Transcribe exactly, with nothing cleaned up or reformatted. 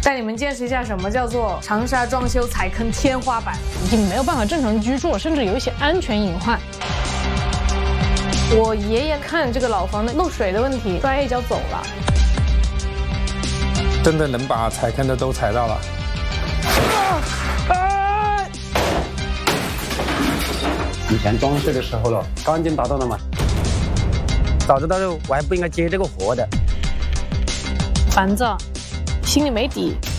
带你们见识一下什么叫做长沙装修踩坑天花板， 已经没有办法正常居住，甚至有一些安全隐患。 我爷爷看这个老房的漏水的问题，摔一跤走了。 真的能把踩坑的都踩到了。啊啊、 以前装修的时候了，钢筋达到了嘛？早知道我还不应该接这个活的。 烦躁，心里没底。